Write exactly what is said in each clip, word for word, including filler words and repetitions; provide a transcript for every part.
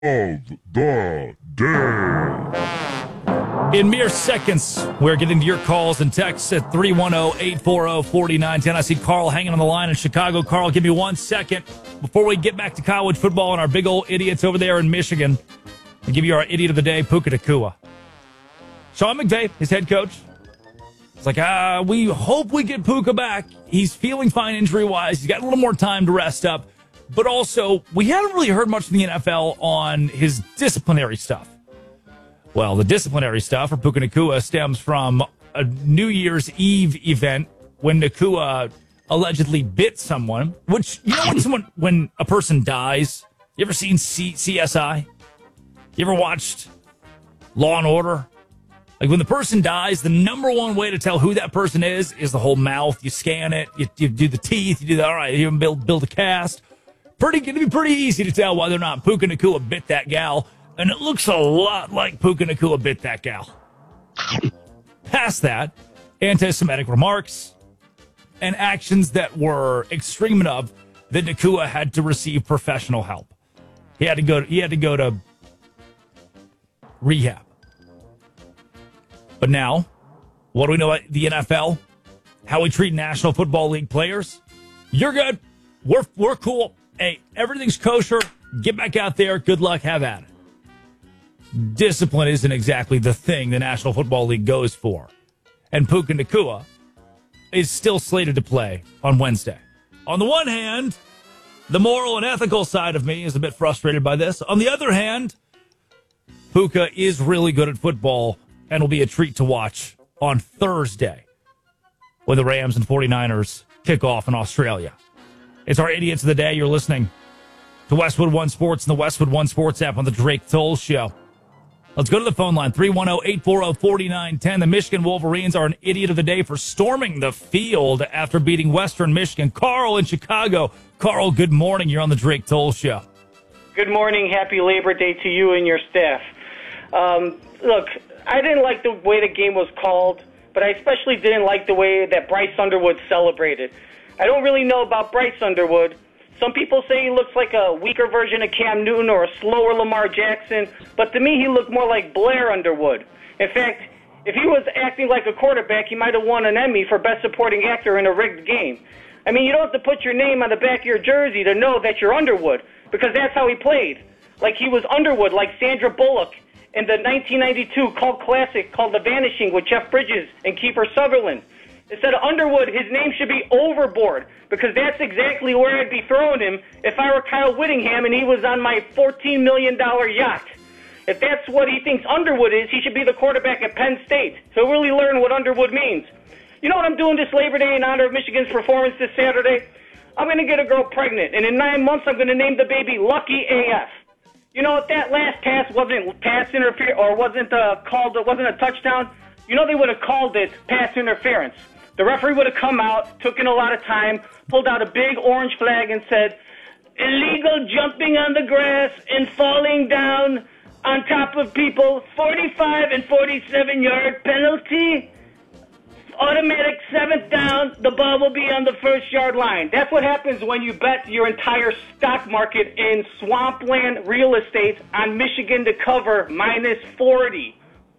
of the day. In mere seconds, we're getting to your calls and texts at three one zero, eight four zero, four nine one zero. I see Carl hanging on the line in Chicago. Carl, give me one second before we get back to college football and our big old idiots over there in Michigan. I'll give you our idiot of the day, Puka Nacua. Sean McVay, his head coach, it's like, ah, we hope we get Puka back. He's feeling fine injury-wise. He's got a little more time to rest up. But also, we haven't really heard much from the N F L on his disciplinary stuff. Well, the disciplinary stuff for Puka Nacua stems from a New Year's Eve event when Nacua allegedly bit someone, which, you know when someone, when a person dies, you ever seen C- CSI? You ever watched Law and Order? Like when the person dies, the number one way to tell who that person is is the whole mouth. You scan it, you, you do the teeth, you do the, all right, you build, build a cast. Pretty, going to be pretty easy to tell whether or not Puka Nacua bit that gal, and it looks a lot like Puka Nacua bit that gal. Past that, anti-Semitic remarks and actions that were extreme enough that Nacua had to receive professional help. He had to go. He had to go to rehab. But now, what do we know about the N F L? How we treat National Football League players? You're good. We're we're cool. Hey, everything's kosher. Get back out there. Good luck. Have at it. Discipline isn't exactly the thing the National Football League goes for. And Puka Nacua is still slated to play on Wednesday. On the one hand, the moral and ethical side of me is a bit frustrated by this. On the other hand, Puka is really good at football and will be a treat to watch on Thursday when the Rams and 49ers kick off in Australia. It's our Idiots of the Day. You're listening to Westwood One Sports and the Westwood One Sports app on the Drake Toll Show. Let's go to the phone line, three one zero, eight four zero, four nine one zero. The Michigan Wolverines are an Idiot of the Day for storming the field after beating Western Michigan. Carl in Chicago. Carl, good morning. You're on the Drake Toll Show. Good morning. Happy Labor Day to you and your staff. Um, look, I didn't like the way the game was called, but I especially didn't like the way that Bryce Underwood celebrated. I don't really know about Bryce Underwood. Some people say he looks like a weaker version of Cam Newton or a slower Lamar Jackson, but to me he looked more like Blair Underwood. In fact, if he was acting like a quarterback, he might have won an Emmy for Best Supporting Actor in a rigged game. I mean, you don't have to put your name on the back of your jersey to know that you're Underwood, because that's how he played. Like he was Underwood, like Sandra Bullock in the nineteen ninety-two cult classic called The Vanishing with Jeff Bridges and Kiefer Sutherland. Instead of Underwood, his name should be Overboard, because that's exactly where I'd be throwing him if I were Kyle Whittingham and he was on my fourteen million dollars yacht. If that's what he thinks Underwood is, he should be the quarterback at Penn State. He'll really learn what Underwood means. You know what I'm doing this Labor Day in honor of Michigan's performance this Saturday? I'm going to get a girl pregnant, and in nine months I'm going to name the baby Lucky A F. You know, if that last pass wasn't pass interference or wasn't uh, called, it wasn't a touchdown, you know they would have called it pass interference. The referee would have come out, took in a lot of time, pulled out a big orange flag and said, illegal jumping on the grass and falling down on top of people, forty-five and forty-seven yard penalty, automatic seventh down, the ball will be on the first yard line. That's what happens when you bet your entire stock market in swampland real estate on Michigan to cover minus forty.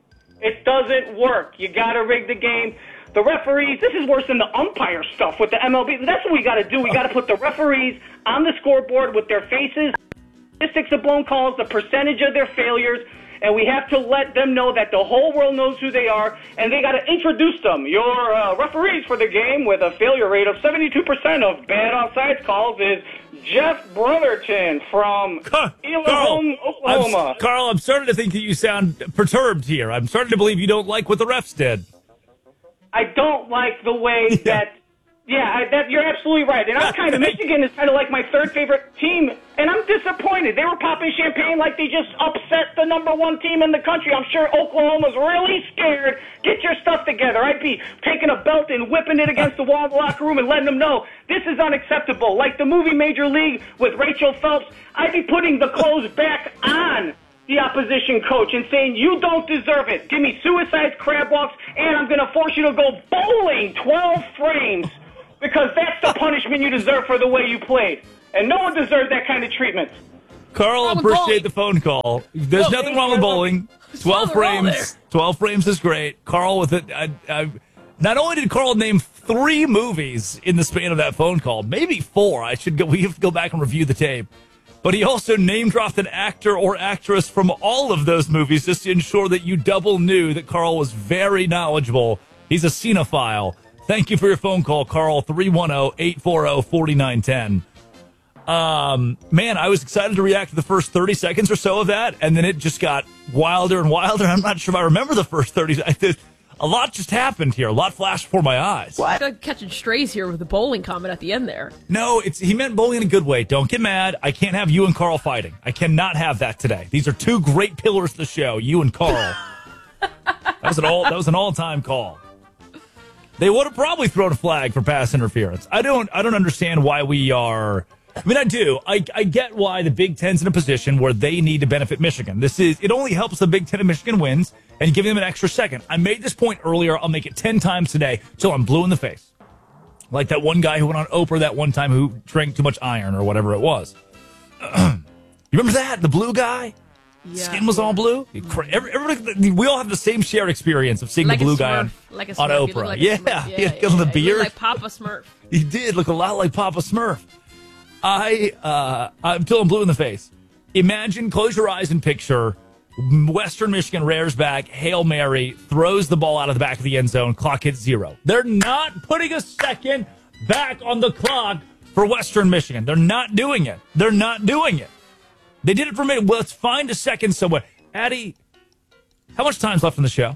It doesn't work. You got to rig the game. The referees, this is worse than the umpire stuff with the M L B. That's what we got to do. We got to put the referees on the scoreboard with their faces, statistics of blown calls, the percentage of their failures, and we have to let them know that the whole world knows who they are, and they got to introduce them. Your uh, referees for the game with a failure rate of seventy-two percent of bad offsides calls is Jeff Brotherton from Carl, Elkhorn, Oklahoma. I'm, Carl, I'm starting to think that you sound perturbed here. I'm starting to believe you don't like what the refs did. I don't like the way that, yeah, I, that you're absolutely right. And I'm kind of, Michigan is kind of like my third favorite team, and I'm disappointed. They were popping champagne like they just upset the number one team in the country. I'm sure Oklahoma's really scared. Get your stuff together. I'd be taking a belt and whipping it against the wall of the locker room and letting them know this is unacceptable. Like the movie Major League with Rachel Phelps, I'd be putting the clothes back on the opposition coach and saying, you don't deserve it. Give me suicide crab walks, and I'm going to force you to go bowling twelve frames because that's the punishment you deserve for the way you played. And no one deserves that kind of treatment. Carl, Wrong with appreciate bowling? the phone call. There's Whoa, nothing wrong with bowling. twelve What's wrong with frames. twelve frames is great. Carl with it. I, I, not only did Carl name three movies in the span of that phone call, maybe four. I should go. We have to go back and review the tape. But he also name dropped an actor or actress from all of those movies just to ensure that you double knew that Carl was very knowledgeable. He's a cinephile. Thank you for your phone call, Carl. three one zero, eight four zero, four nine one zero. Um, man, I was excited to react to the first thirty seconds or so of that, and then it just got wilder and wilder. I'm not sure if I remember the first thirty seconds. A lot just happened here. A lot flashed before my eyes. I feel like catching strays here with the bowling comment at the end there. No, it's he meant bowling in a good way. Don't get mad. I can't have you and Carl fighting. I cannot have that today. These are two great pillars of the show, you and Carl. that was an all that was an all-time call. They would have probably thrown a flag for pass interference. I don't I don't understand why we are I mean, I do. I, I get why the Big Ten's in a position where they need to benefit Michigan. This is it only helps the Big Ten if Michigan wins and giving them an extra second. I made this point earlier. I'll make it ten times today till I'm blue in the face. Like that one guy who went on Oprah that one time who drank too much iron or whatever it was. You remember that? The blue guy? Yeah. Skin was all blue? Every, everybody, we all have the same shared experience of seeing like the blue a guy Smurf. on, like a on Smurf. You Oprah. look like a yeah, Smurf. yeah, yeah, he had yeah, the yeah. beard. You look like Papa Smurf. He did look a lot like Papa Smurf. I, uh, I'm feeling blue in the face. Imagine, close your eyes and picture Western Michigan rears back, Hail Mary, throws the ball out of the back of the end zone, clock hits zero. They're not putting a second back on the clock for Western Michigan. They're not doing it. They're not doing it. They did it for me. Well, let's find a second somewhere. Addie, how much time's left in the show?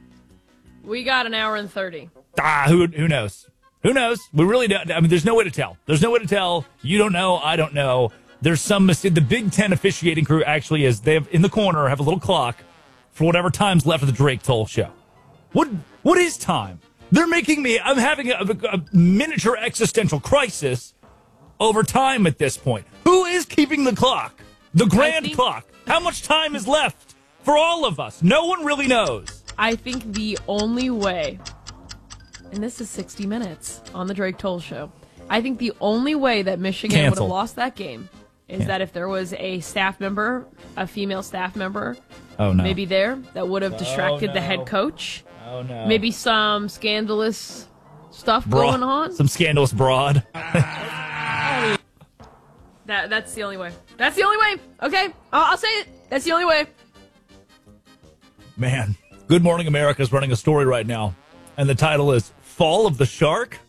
We got an hour and thirty. Ah, who who knows? Who knows? We really don't. I mean, there's no way to tell. There's no way to tell. You don't know. I don't know. There's some mistake. The Big Ten officiating crew actually is. They have in the corner have a little clock for whatever time's left of the Drake Toll show. What what is time? They're making me. I'm having a, a, a miniature existential crisis over time at this point. Who is keeping the clock? The grand think- clock. How much time is left for all of us? No one really knows. I think the only way, and this is sixty minutes on the Drake Toll show, I think the only way that Michigan would Cancel. have lost that game is Yeah. that if there was a staff member, a female staff member, Oh no. maybe there, that would have distracted the no. head coach. Oh no. Maybe some scandalous stuff Broad- going on. Some scandalous broad. That That's the only way. That's the only way. Okay, I'll, I'll say it. That's the only way. Man, Good Morning America is running a story right now, and the title is Fall of the Shark.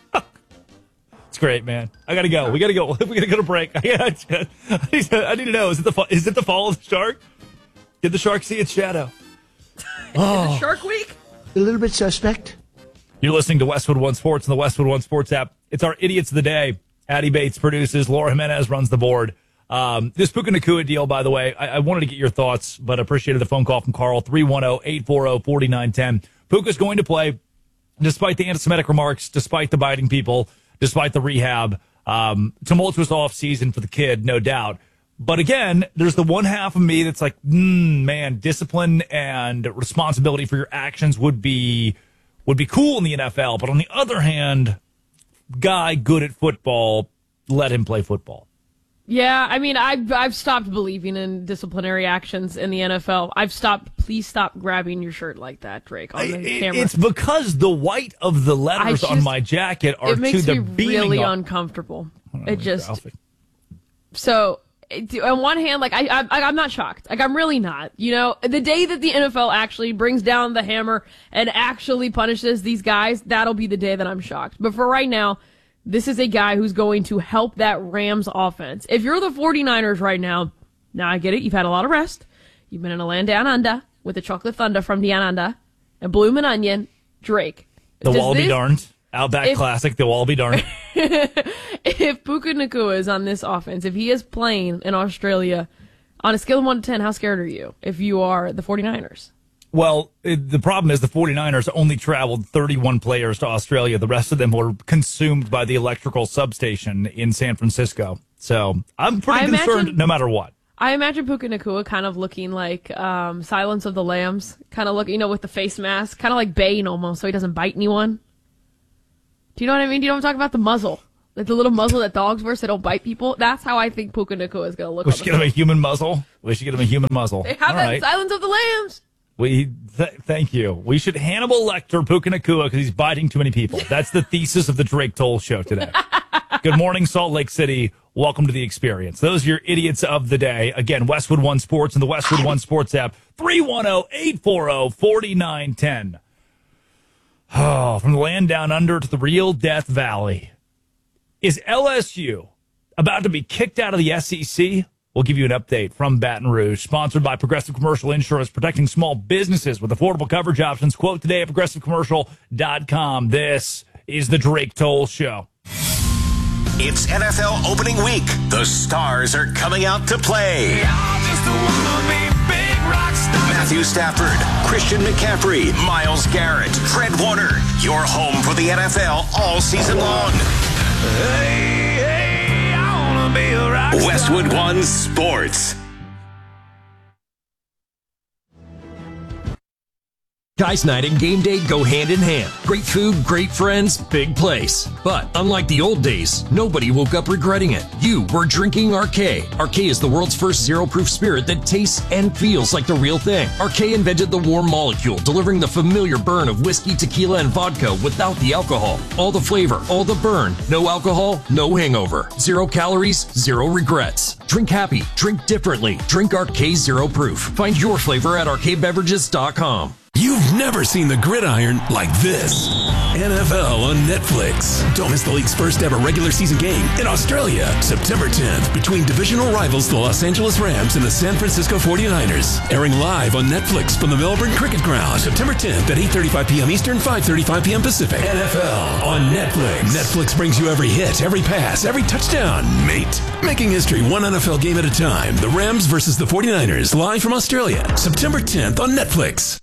It's great, man. I gotta go. We gotta go. We gotta go to break. I need to, I need to know: is it the fa- is it the fall of the shark? Did the shark see its shadow? Oh. Is it Shark Week? A little bit suspect. You're listening to Westwood One Sports and the Westwood One Sports app. It's our Idiots of the Day. Addie Bates produces. Laura Jimenez runs the board. Um, this Puka Nacua deal, by the way, I, I wanted to get your thoughts, but appreciated the phone call from Carl, three one zero, eight four zero, four nine one zero. Puka's going to play, despite the anti-Semitic remarks, despite the biting people, despite the rehab. Um, tumultuous offseason for the kid, no doubt. But again, there's the one half of me that's like, mm, man, discipline and responsibility for your actions would be would be cool in the N F L. But on the other hand, guy good at football, let him play football. Yeah, I mean, I've, I've stopped believing in disciplinary actions in the N F L. I've stopped. Please stop grabbing your shirt like that, Drake, on the I, camera. It's because the white of the letters just- on my jacket are it makes to the me beaming really up. uncomfortable. Oh, It just Ralphie. so. It, on one hand, like I, I, I'm not shocked. Like I'm really not. You know, the day that the N F L actually brings down the hammer and actually punishes these guys, that'll be the day that I'm shocked. But for right now, this is a guy who's going to help that Rams offense. If you're the 49ers right now, now I get it. You've had a lot of rest. You've been in a land down under with the chocolate thunder from down under and bloomin' onion. Drake. The Does wall be this- darned. Outback if- Classic. The wall be darned. If Puka Nacua is on this offense, if he is playing in Australia, on a scale of one to ten, how scared are you if you are the 49ers? Well, it, the problem is the 49ers only traveled thirty-one players to Australia. The rest of them were consumed by the electrical substation in San Francisco. So I'm pretty I concerned imagine- no matter what. I imagine Puka Nacua kind of looking like um, Silence of the Lambs, kind of look, you know, with the face mask, kind of like Bane almost, so he doesn't bite anyone. Do you know what I mean? Do you know what I'm talking about? The muzzle. Like the little muzzle that dogs wear so they don't bite people. That's how I think Puka Nacua is going to look. We should get him a human muzzle. We should get him a human muzzle. They have All that right. in Silence of the Lambs. We th- thank you. We should Hannibal Lecter Puka Nacua because he's biting too many people. That's the thesis of the Drake Toll Show today. Good morning, Salt Lake City. Welcome to the experience. Those are your idiots of the day. Again, Westwood One Sports and the Westwood One Sports app. three one zero, eight four zero, four nine one zero. Oh, from the land down under to the real Death Valley. Is L S U about to be kicked out of the S E C? We'll give you an update from Baton Rouge. Sponsored by Progressive Commercial Insurance, protecting small businesses with affordable coverage options. Quote today at progressive commercial dot com. This is the Drake Toll Show. It's N F L opening week. The stars are coming out to play. Matthew Stafford, Christian McCaffrey, Myles Garrett, Fred Warner. Your home for the N F L all season long. Hey, hey, I wanna be a rock star. Westwood One Sports. Guys night and game day go hand in hand. Great food, great friends, big place. But unlike the old days, nobody woke up regretting it. You were drinking Arcade. Arcade is the world's first zero-proof spirit that tastes and feels like the real thing. Arcade invented the warm molecule, delivering the familiar burn of whiskey, tequila, and vodka without the alcohol. All the flavor, all the burn. No alcohol, no hangover. Zero calories, zero regrets. Drink happy, drink differently. Drink Arcade Zero Proof. Find your flavor at arcade beverages dot com. You've never seen the gridiron like this. N F L on Netflix. Don't miss the league's first ever regular season game in Australia, September tenth, between divisional rivals the Los Angeles Rams and the San Francisco forty-niners. Airing live on Netflix from the Melbourne Cricket Ground, September tenth at eight thirty-five p.m. Eastern, five thirty-five p.m. Pacific. N F L on Netflix. Netflix brings you every hit, every pass, every touchdown, mate. Making history one N F L game at a time. The Rams versus the forty-niners, live from Australia, September tenth on Netflix.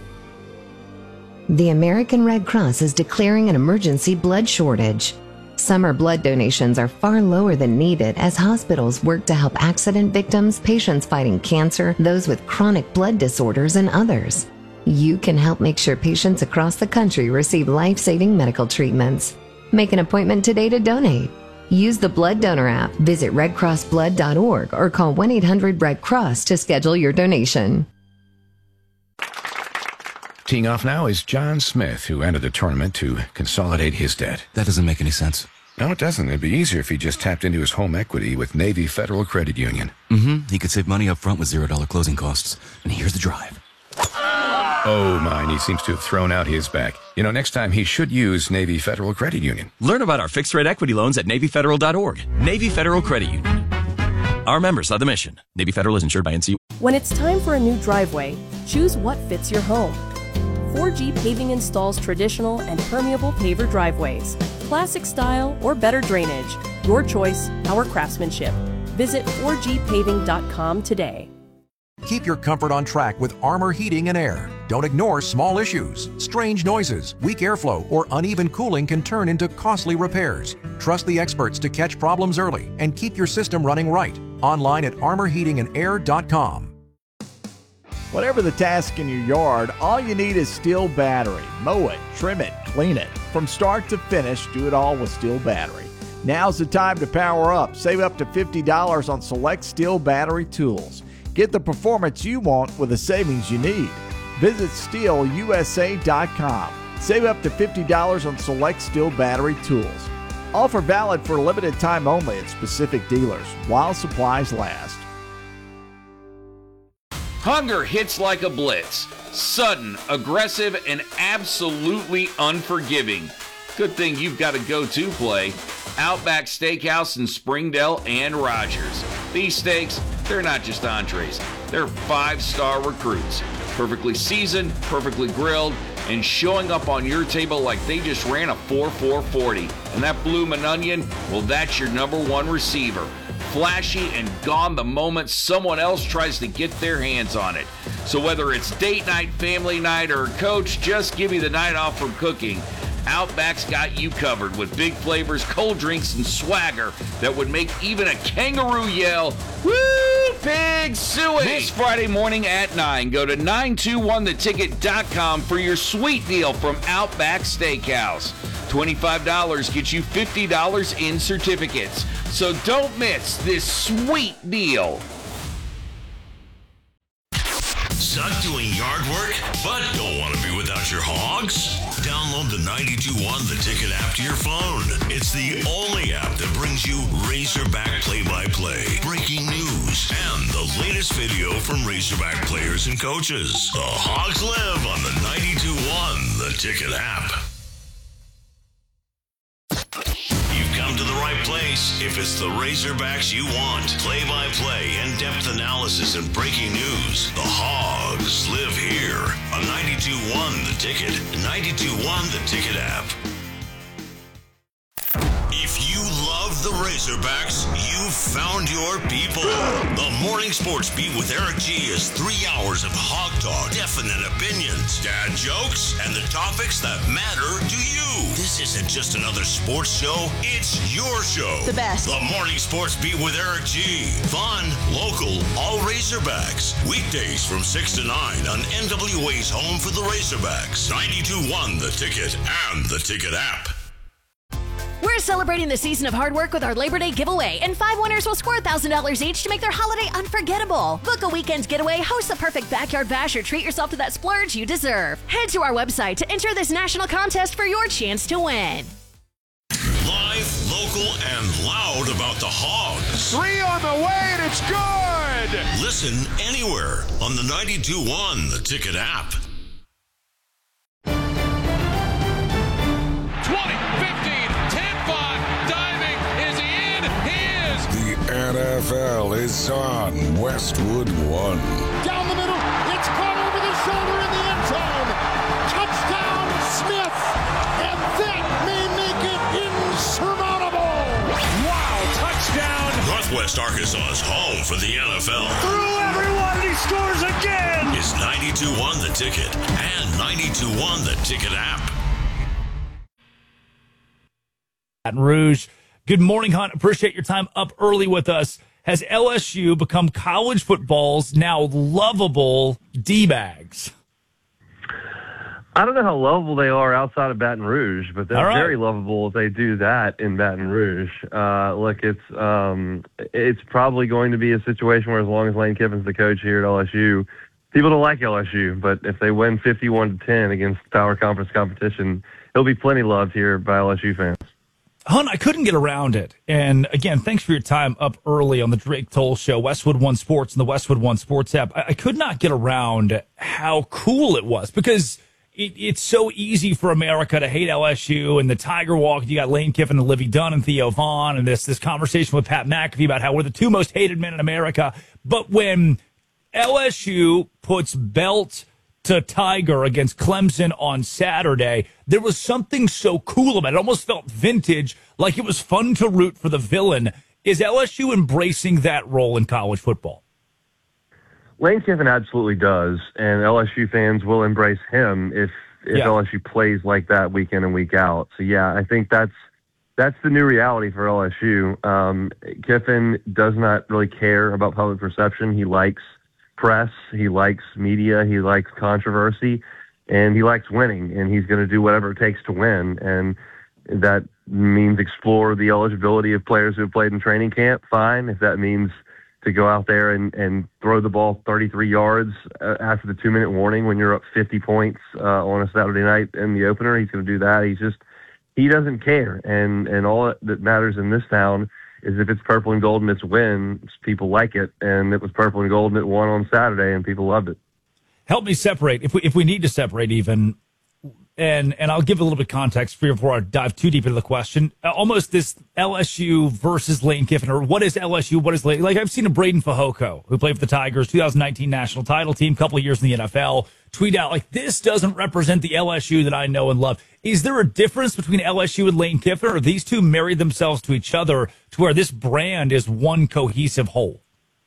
The American Red Cross is declaring an emergency blood shortage. Summer blood donations are far lower than needed as hospitals work to help accident victims, patients fighting cancer, those with chronic blood disorders, and others. You can help make sure patients across the country receive life-saving medical treatments. Make an appointment today to donate. Use the Blood Donor app, visit red cross blood dot org, or call one eight hundred red cross to schedule your donation. Teeing off now is John Smith, who entered the tournament to consolidate his debt. That doesn't make any sense. No, it doesn't. It'd be easier if he just tapped into his home equity with Navy Federal Credit Union. Mm-hmm. He could save money up front with zero dollar closing costs. And here's the drive. Oh, mine. He seems to have thrown out his back. You know, next time he should use Navy Federal Credit Union. Learn about our fixed-rate equity loans at navy federal dot org. Navy Federal Credit Union. Our members are the mission. Navy Federal is insured by N C U. When it's time for a new driveway, choose what fits your home. four G Paving installs traditional and permeable paver driveways, classic style or better drainage. Your choice, our craftsmanship. Visit four G paving dot com today. Keep your comfort on track with Armor Heating and Air. Don't ignore small issues. Strange noises, weak airflow, or uneven cooling can turn into costly repairs. Trust the experts to catch problems early and keep your system running right. Online at armor heating and air dot com. Whatever the task in your yard, all you need is Steel Battery. Mow it, trim it, clean it. From start to finish, do it all with Steel Battery. Now's the time to power up. Save up to fifty dollars on select Steel Battery tools. Get the performance you want with the savings you need. Visit steel u s a dot com. Save up to fifty dollars on select Steel Battery tools. Offer valid for a limited time only at specific dealers while supplies last. Hunger hits like a blitz. Sudden, aggressive, and absolutely unforgiving. Good thing you've got a go-to play. Outback Steakhouse in Springdale and Rogers. These steaks, they're not just entrees. They're five-star recruits. Perfectly seasoned, perfectly grilled, and showing up on your table like they just ran a four four forty. And that bloomin' onion, well, that's your number one receiver. Flashy and gone the moment someone else tries to get their hands on it. So whether it's date night, family night, or coach, just give me the night off from cooking. Outback's got you covered with big flavors, cold drinks, and swagger that would make even a kangaroo yell, "Woo, pig suey!" This Friday morning at nine, go to nine two one the ticket dot com for your sweet deal from Outback Steakhouse. twenty-five dollars gets you fifty dollars in certificates. So don't miss this sweet deal. Suck doing yard work, but don't want to be without your hogs? Download the ninety-two one The Ticket app to your phone. It's the only app that brings you Razorback play-by-play, breaking news, and the latest video from Razorback players and coaches. The Hogs live on the ninety-two one The Ticket app. You've come to the right place if it's the Razorbacks you want. Play-by-play, in-depth analysis, and breaking news. The Hogs live here on ninety-two one The Ticket, ninety-two one The Ticket app. If you love the Razorbacks, you've found your people. The Morning Sports Beat with Eric G is three hours of hog talk, definite opinions, dad jokes, and the topics that matter to you. This isn't just another sports show, it's your show. The best. The Morning Sports Beat with Eric G. Fun, local, all Razorbacks. Weekdays from six to nine on N W A's home for the Razorbacks. ninety-two one The Ticket and the Ticket app. We're celebrating the season of hard work with our Labor Day giveaway, and five winners will score one thousand dollars each to make their holiday unforgettable. Book a weekend getaway, host the perfect backyard bash, or treat yourself to that splurge you deserve. Head to our website to enter this national contest for your chance to win. Live, local, and loud about the Hogs. Three on the way, and it's good! Listen anywhere on the ninety-two one The Ticket app. N F L is on Westwood One. Down the middle, it's caught over the shoulder in the end zone. Touchdown, Smith, and that may make it insurmountable. Wow, touchdown. Northwest Arkansas's home for the N F L. Through everyone, and he scores again. It's ninety-two one The Ticket and ninety-two one The Ticket app. Baton Rouge. Good morning, Hunt. Appreciate your time up early with us. Has L S U become college football's now lovable D-bags? I don't know how lovable they are outside of Baton Rouge, but they're right. Very lovable if they do that in Baton Rouge. Uh, look, it's um, it's probably going to be a situation where as long as Lane Kiffin's the coach here at L S U, people don't like L S U, but if they win fifty-one to ten against Power Conference competition, he'll be plenty loved here by L S U fans. Hun, I couldn't get around it. And again, thanks for your time up early on the Drake Toll Show, Westwood One Sports and the Westwood One Sports app. I, I could not get around how cool it was because it, it's so easy for America to hate L S U and the Tiger Walk. You got Lane Kiffin and Livy Dunn and Theo Vaughn and this, this conversation with Pat McAfee about how we're the two most hated men in America. But when L S U puts belt to Tiger against Clemson on Saturday, there was something so cool about it. It almost felt vintage, like it was fun to root for the villain. Is L S U embracing that role in college football? Lane Kiffin absolutely does, and L S U fans will embrace him if, if yeah. L S U plays like that week in and week out. So, yeah, I think that's that's the new reality for L S U. Um, Kiffin does not really care about public perception. He likes press, he likes media, he likes controversy, and he likes winning, and he's going to do whatever it takes to win. And that means explore the eligibility of players who have played in training camp, fine. If that means to go out there and, and throw the ball thirty-three yards uh, after the two-minute warning when you're up fifty points uh, on a Saturday night in the opener, he's going to do that. He's just, he doesn't care. And, and all that matters in this town is if it's purple and gold and it's wins, people like it. And it was purple and gold and it won on Saturday and people loved it. Help me separate, if we if we need to separate even, and and I'll give a little bit of context before I dive too deep into the question. Uh, almost this L S U versus Lane Kiffin, or what is L S U, what is Lane? Like I've seen a Braden Fajoko, who played for the Tigers, twenty nineteen national title team, couple of years in the N F L, tweet out, like, this doesn't represent the L S U that I know and love. Is there a difference between L S U and Lane Kiffin, or these two married themselves to each other to where this brand is one cohesive whole?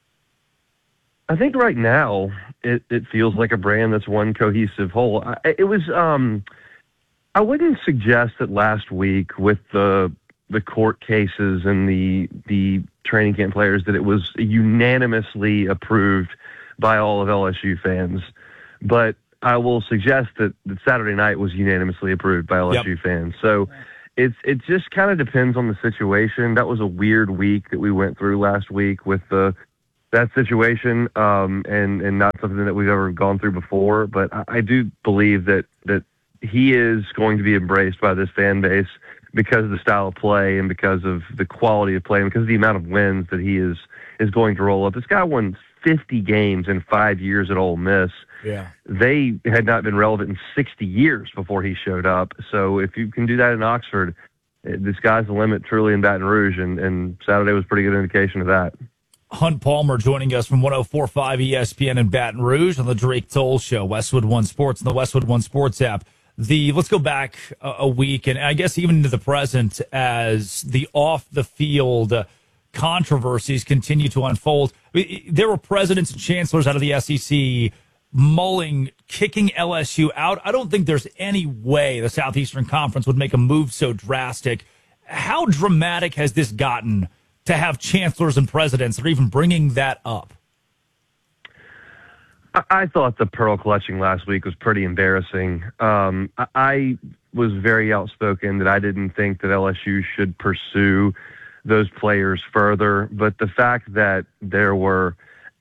I think right now it, it feels like a brand that's one cohesive whole. I, it was, um, I wouldn't suggest that last week with the the court cases and the the training camp players that it was unanimously approved by all of L S U fans. But I will suggest that, that Saturday night was unanimously approved by L S U yep. fans. So it's it just kind of depends on the situation. That was a weird week that we went through last week with the that situation, um, and and not something that we've ever gone through before. But I, I do believe that that he is going to be embraced by this fan base because of the style of play and because of the quality of play and because of the amount of wins that he is is going to roll up. This guy won fifty games in five years at Ole Miss. Yeah. They had not been relevant in sixty years before he showed up. So if you can do that in Oxford, the sky's the limit truly in Baton Rouge, and, and Saturday was a pretty good indication of that. Hunt Palmer joining us from one oh four point five E S P N in Baton Rouge on the Drake Toll Show, Westwood One Sports and the Westwood One Sports app. The let's go back a, a week, and I guess even into the present as the off-the-field uh, controversies continue to unfold. There were presidents and chancellors out of the S E C mulling kicking L S U out. I don't think there's any way the Southeastern Conference would make a move so drastic. How dramatic has this gotten to have chancellors and presidents that are even bringing that up? I, I thought the pearl clutching last week was pretty embarrassing. Um, I, I was very outspoken that I didn't think that L S U should pursue those players further, but the fact that there were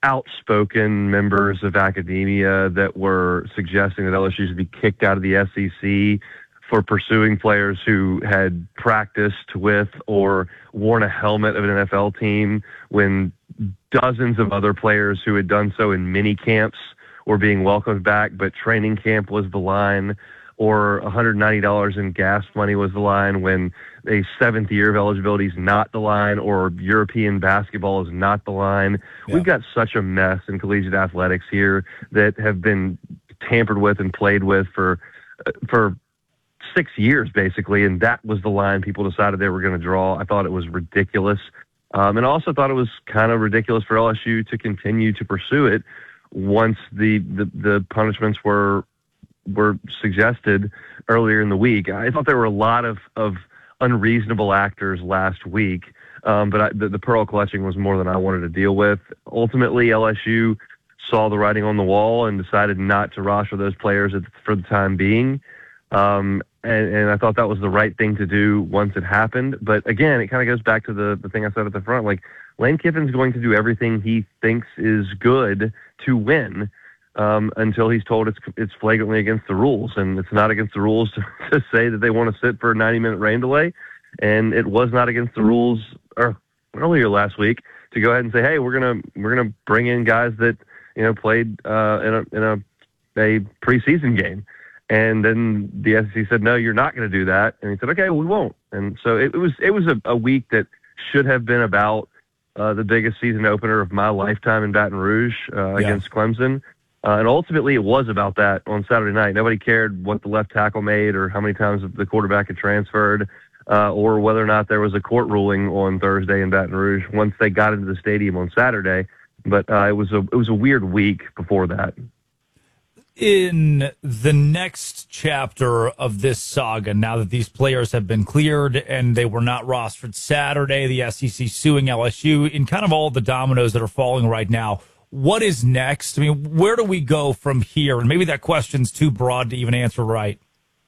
outspoken members of academia that were suggesting that L S U should be kicked out of the S E C for pursuing players who had practiced with or worn a helmet of an N F L team when dozens of other players who had done so in mini camps were being welcomed back, but training camp was the line, or one hundred ninety dollars in gas money was the line when a seventh year of eligibility is not the line, or European basketball is not the line. Yeah. We've got such a mess in collegiate athletics here that have been tampered with and played with for for six years, basically, and that was the line people decided they were going to draw. I thought it was ridiculous. Um, and I also thought it was kind of ridiculous for L S U to continue to pursue it once the, the, the punishments were were suggested earlier in the week. I thought there were a lot of, of unreasonable actors last week, um, but I, the, the pearl clutching was more than I wanted to deal with. Ultimately, L S U saw the writing on the wall and decided not to roster those players at, for the time being. Um, and, and I thought that was the right thing to do once it happened. But again, it kind of goes back to the, the thing I said at the front. Like, Lane Kiffin's going to do everything he thinks is good to win um, until he's told it's it's flagrantly against the rules. And it's not against the rules to, to say that they want to sit for a ninety-minute rain delay. And it was not against the rules or earlier last week to go ahead and say, hey, we're gonna we're gonna bring in guys that you know played uh, in a in a, a preseason game. And then the S E C said, no, you're not going to do that. And he said, okay, we won't. And so it, it was it was a, a week that should have been about uh, the biggest season opener of my lifetime in Baton Rouge uh, yeah. against Clemson. Uh, and ultimately it was about that on Saturday night. Nobody cared what the left tackle made or how many times the quarterback had transferred uh, or whether or not there was a court ruling on Thursday in Baton Rouge once they got into the stadium on Saturday. But uh, it was a it was a weird week before that. In the next chapter of this saga, now that these players have been cleared and they were not rostered Saturday, the S E C suing L S U, in kind of all the dominoes that are falling right now, what is next? I mean, where do we go from here? And maybe that question's too broad to even answer right.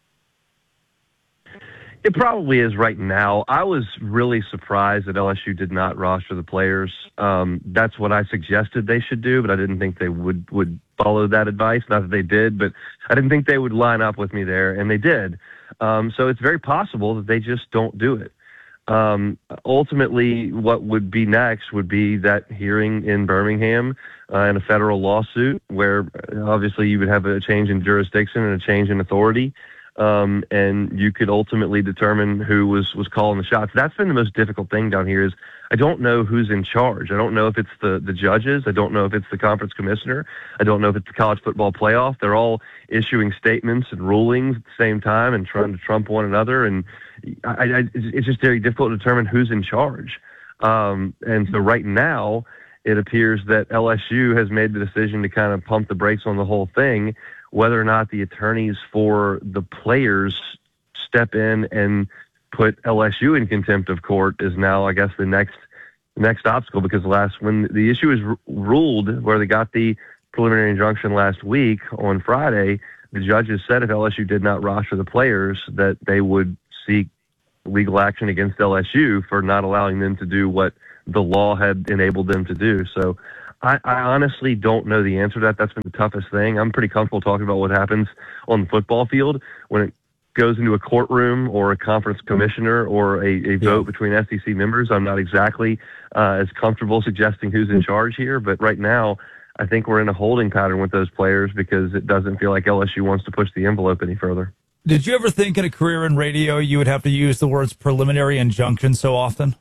It probably is right now. I was really surprised that L S U did not roster the players. Um, that's what I suggested they should do, but I didn't think they would, would follow that advice. Not that they did, but I didn't think they would line up with me there, and they did. Um, so it's very possible that they just don't do it. Um, ultimately, what would be next would be that hearing in Birmingham uh, in a federal lawsuit where obviously you would have a change in jurisdiction and a change in authority. Um, and you could ultimately determine who was, was calling the shots. That's been the most difficult thing down here is I don't know who's in charge. I don't know if it's the, the judges. I don't know if it's the conference commissioner. I don't know if it's the college football playoff. They're all issuing statements and rulings at the same time and trying to trump one another. And I, I, it's just very difficult to determine who's in charge. Um, and so right now it appears that L S U has made the decision to kind of pump the brakes on the whole thing. Whether or not the attorneys for the players step in and put L S U in contempt of court is now, I guess, the next next obstacle. Because last when the issue is r- ruled, where they got the preliminary injunction last week on Friday, the judges said if L S U did not roster the players, that they would seek legal action against L S U for not allowing them to do what the law had enabled them to do. So I, I honestly don't know the answer to that. That's been the toughest thing. I'm pretty comfortable talking about what happens on the football field. When it goes into a courtroom or a conference commissioner or a, a vote between S E C members, I'm not exactly uh, as comfortable suggesting who's in charge here. But right now, I think we're in a holding pattern with those players because it doesn't feel like L S U wants to push the envelope any further. Did you ever think in a career in radio you would have to use the words preliminary injunction so often?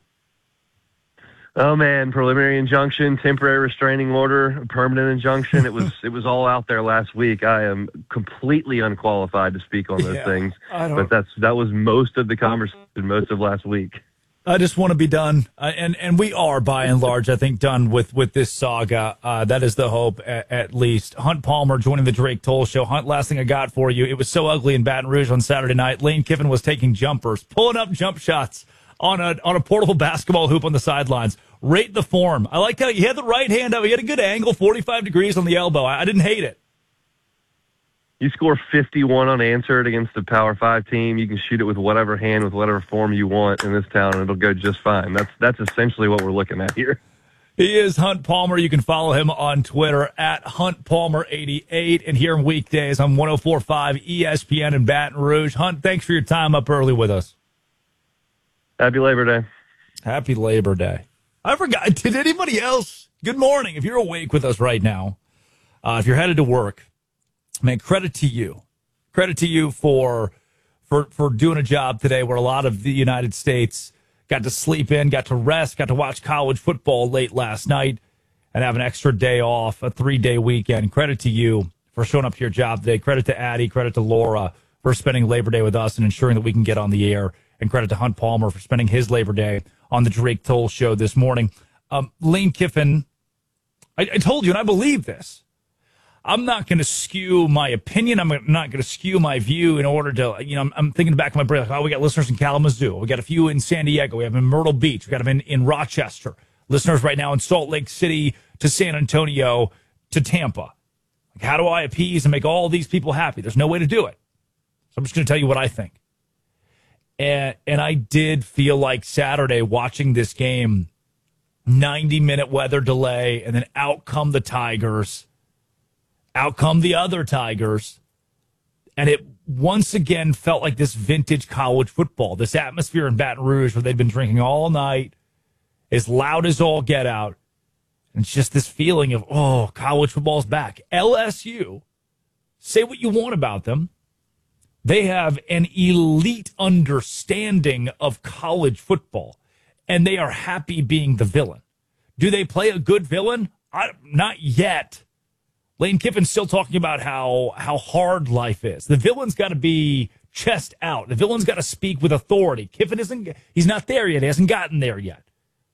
Oh man, preliminary injunction, temporary restraining order, permanent injunction. It was it was all out there last week. I am completely unqualified to speak on those yeah, things. I don't... But that's that was most of the conversation, most of last week. I just want to be done, uh, and and we are by and large, I think, done with with this saga. Uh, that is the hope, at, at least. Hunt Palmer joining the Drake Toll Show. Hunt, last thing I got for you. It was so ugly in Baton Rouge on Saturday night. Lane Kiffin was taking jumpers, pulling up jump shots on a on a portable basketball hoop on the sidelines. Rate the form. I like how he had the right hand up. He had a good angle, forty-five degrees on the elbow. I, I didn't hate it. You score fifty-one unanswered against a Power Five team. You can shoot it with whatever hand, with whatever form you want in this town, and it'll go just fine. That's that's essentially what we're looking at here. He is Hunt Palmer. You can follow him on Twitter at Hunt Palmer eighty-eight, and here on weekdays on one oh four point five E S P N in Baton Rouge. Hunt, thanks for your time up early with us. Happy Labor Day. Happy Labor Day. I forgot. Did anybody else? Good morning. If you're awake with us right now, uh, if you're headed to work, man, credit to you. Credit to you for for for doing a job today where a lot of the United States got to sleep in, got to rest, got to watch college football late last night, and have an extra day off, a three-day weekend. Credit to you for showing up to your job today. Credit to Addie. Credit to Laura for spending Labor Day with us and ensuring that we can get on the air. And credit to Hunt Palmer for spending his Labor Day on the Drake Toll Show this morning. Um, Lane Kiffin, I, I told you, and I believe this. I'm not going to skew my opinion. I'm not going to skew my view in order to, you know, I'm, I'm thinking back of my brain, like, oh, we got listeners in Kalamazoo. We got a few in San Diego. We have in Myrtle Beach. We got them in, in Rochester. Listeners right now in Salt Lake City to San Antonio to Tampa. Like, how do I appease and make all these people happy? There's no way to do it. So I'm just going to tell you what I think. And, and I did feel like Saturday watching this game, ninety-minute weather delay, and then out come the Tigers. Out come the other Tigers. And it once again felt like this vintage college football, this atmosphere in Baton Rouge where they'd been drinking all night, as loud as all get out. And it's just this feeling of, oh, college football's back. L S U, say what you want about them. They have an elite understanding of college football, and they are happy being the villain. Do they play a good villain? I, not yet. Lane Kiffin's still talking about how, how hard life is. The villain's got to be chest out. The villain's got to speak with authority. Kiffin isn't, he's not there yet. He hasn't gotten there yet.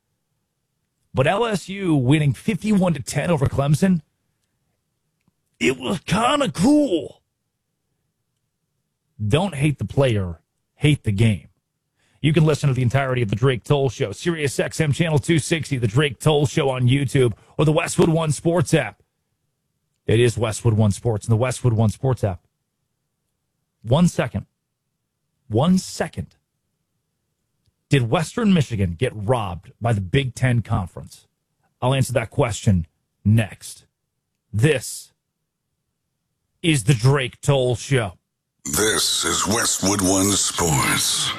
But L S U winning fifty-one to ten over Clemson, it was kind of cool. Don't hate the player, hate the game. You can listen to the entirety of the Drake Toll Show, Sirius X M Channel two sixty, the Drake Toll Show on YouTube, or the Westwood One Sports app. It is Westwood One Sports and the Westwood One Sports app. One second. One second. Did Western Michigan get robbed by the Big Ten Conference? I'll answer that question next. This is the Drake Toll Show. This is Westwood One Sports.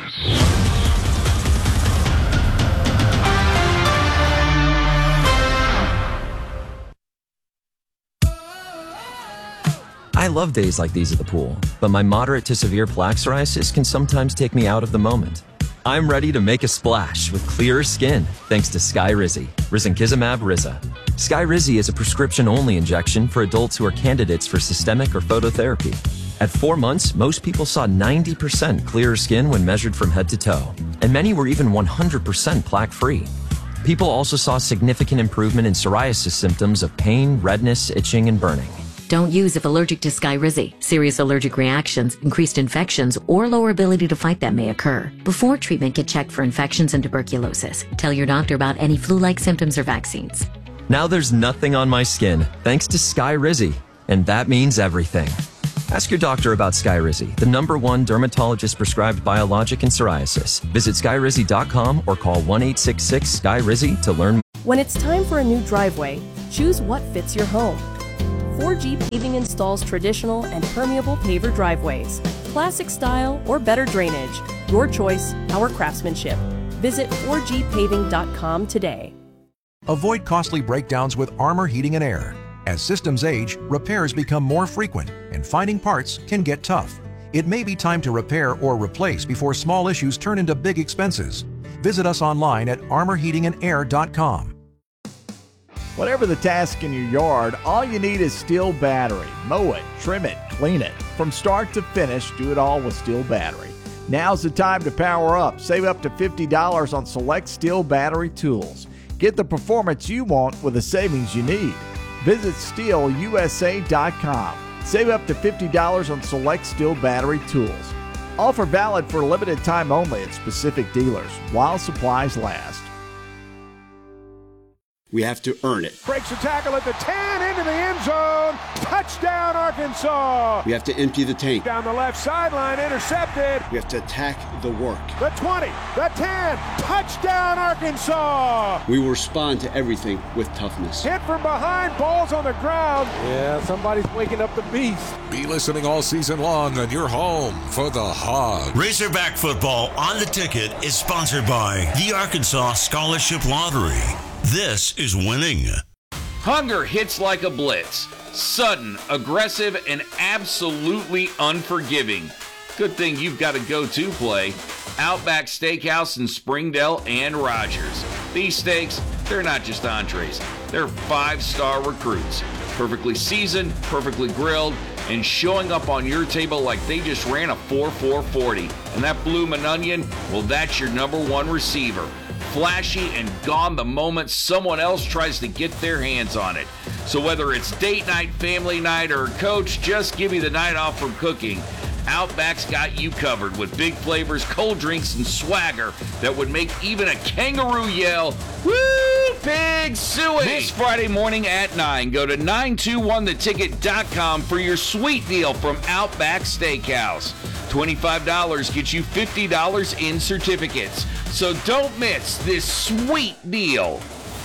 I love days like these at the pool, but my moderate to severe plaque psoriasis can sometimes take me out of the moment. I'm ready to make a splash with clearer skin thanks to Skyrizi, risankizumab Riza. Skyrizi is a prescription-only injection for adults who are candidates for systemic or phototherapy. At four months, most people saw ninety percent clearer skin when measured from head to toe, and many were even one hundred percent plaque-free. People also saw significant improvement in psoriasis symptoms of pain, redness, itching, and burning. Don't use if allergic to Skyrizi. Serious allergic reactions, increased infections, or lower ability to fight them may occur. Before treatment, get checked for infections and tuberculosis. Tell your doctor about any flu-like symptoms or vaccines. Now there's nothing on my skin thanks to Skyrizi, and that means everything. Ask your doctor about Skyrizi, the number one dermatologist-prescribed biologic in psoriasis. Visit skyrizi dot com or call one eight six six sky rizi to learn more. When it's time for a new driveway, choose what fits your home. four G Paving installs traditional and permeable paver driveways, classic style or better drainage. Your choice, our craftsmanship. Visit four G paving dot com today. Avoid costly breakdowns with Armor Heating and Air. As systems age, repairs become more frequent, and finding parts can get tough. It may be time to repair or replace before small issues turn into big expenses. Visit us online at armor heating and air dot com. Whatever the task in your yard, all you need is Steel battery. Mow it, trim it, clean it. From start to finish, do it all with Steel battery. Now's the time to power up. Save up to fifty dollars on select Steel battery tools. Get the performance you want with the savings you need. Visit steel u s a dot com. Save up to fifty dollars on select Steel battery tools. Offer valid for a limited time only at specific dealers while supplies last. We have to earn it. Breaks a tackle at the ten, into the end zone. Touchdown, Arkansas. We have to empty the tank. Down the left sideline, intercepted. We have to attack the work. The twenty, the ten, touchdown, Arkansas. We will respond to everything with toughness. Hit from behind, balls on the ground. Yeah, somebody's waking up the beast. Be listening all season long on your home for the Hogs. Razorback football on the ticket is sponsored by the Arkansas Scholarship Lottery. This is winning. Hunger hits like a blitz. Sudden, aggressive, and absolutely unforgiving. Good thing you've got a go-to play. Outback Steakhouse in Springdale and Rogers. These steaks, they're not just entrees. They're five-star recruits. Perfectly seasoned, perfectly grilled, and showing up on your table like they just ran a four four forty. And that bloomin' onion, well, that's your number one receiver. Flashy and gone the moment someone else tries to get their hands on it. So whether it's date night, family night, or coach, just give me the night off from cooking. Outback's got you covered with big flavors, cold drinks, and swagger that would make even a kangaroo yell, woo, pig suey. This Friday morning at nine, go to nine two one the ticket dot com for your sweet deal from Outback Steakhouse. twenty-five dollars gets you fifty dollars in certificates. So don't miss this sweet deal.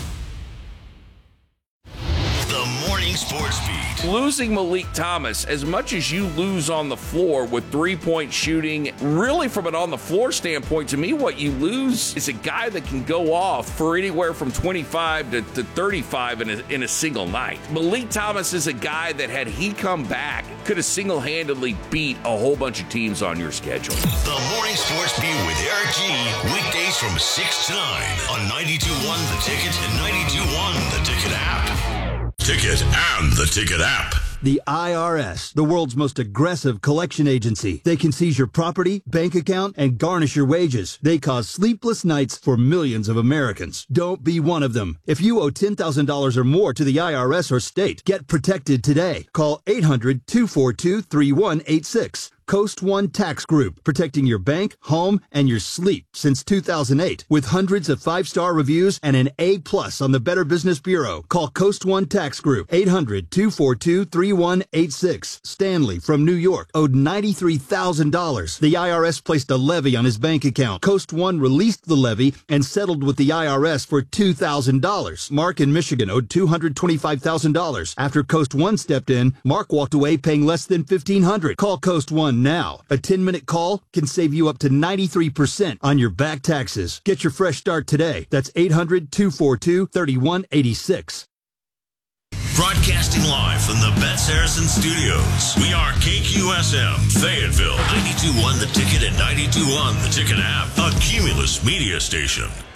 The Morning Sports Beat. Losing Malik Thomas, as much as you lose on the floor with three-point shooting, really from an on-the-floor standpoint, to me, what you lose is a guy that can go off for anywhere from twenty-five to, to thirty-five in a, in a single night. Malik Thomas is a guy that, had he come back, could have single-handedly beat a whole bunch of teams on your schedule. The Morning Sports Beat with Eric G. Weekdays from six to nine on ninety-two point one The Ticket and ninety-two point one The Ticket app. Ticket and the Ticket app. The I R S, the world's most aggressive collection agency. They can seize your property, bank account, and garnish your wages. They cause sleepless nights for millions of Americans. Don't be one of them. If you owe ten thousand dollars or more to the I R S or state, get protected today. Call eight hundred, two four two, three one eight six. Coast One Tax Group, protecting your bank, home, and your sleep since two thousand eight. With hundreds of five-star reviews and an A plus on the Better Business Bureau. Call Coast One Tax Group, eight hundred, two four two, three one eight six. Stanley from New York owed ninety-three thousand dollars. The I R S placed a levy on his bank account. Coast One released the levy and settled with the I R S for two thousand dollars. Mark in Michigan owed two hundred twenty-five thousand dollars. After Coast One stepped in, Mark walked away paying less than fifteen hundred dollars. Call Coast One now. A ten-minute call can save you up to ninety-three percent on your back taxes. Get your fresh start today. That's eight hundred, two four two, three one eight six. Broadcasting live from the Bet Saracen Studios. We are K Q S M, Fayetteville, ninety-two point one The Ticket and ninety-two point one The Ticket app, a Cumulus media station.